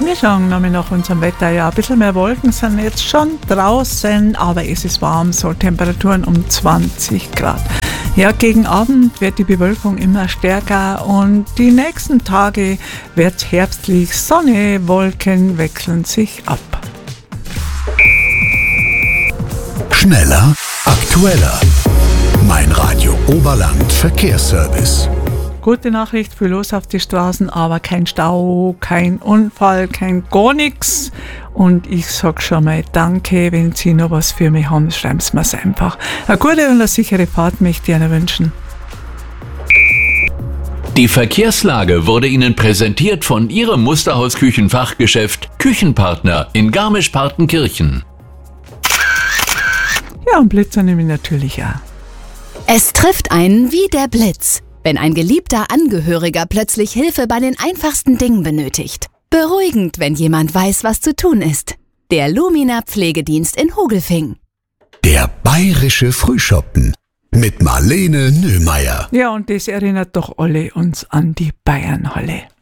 Wir schauen nochmal nach unserem Wetter. Ja, ein bisschen mehr Wolken sind jetzt schon draußen, aber es ist warm, so Temperaturen um 20 Grad. Ja, gegen Abend wird die Bewölkung immer stärker und die nächsten Tage wird herbstlich. Sonne, Wolken wechseln sich ab. Schneller, aktueller. Mein Radio Oberland Verkehrsservice. Gute Nachricht, viel los auf die Straßen, aber kein Stau, kein Unfall, kein gar nichts. Und ich sag schon mal danke, wenn Sie noch was für mich haben, schreiben Sie mir's einfach. Eine gute und eine sichere Fahrt möchte ich Ihnen wünschen. Die Verkehrslage wurde Ihnen präsentiert von Ihrem Musterhaus-Küchenfachgeschäft Küchenpartner in Garmisch-Partenkirchen. Ja, und Blitzer nehme ich natürlich auch. Es trifft einen wie der Blitz, wenn ein geliebter Angehöriger plötzlich Hilfe bei den einfachsten Dingen benötigt. Beruhigend, wenn jemand weiß, was zu tun ist. Der Lumina Pflegedienst in Hogelfing. Der bayerische Frühschoppen mit Marlene Nöhmeier. Ja, und das erinnert doch alle uns an die Bayernhalle.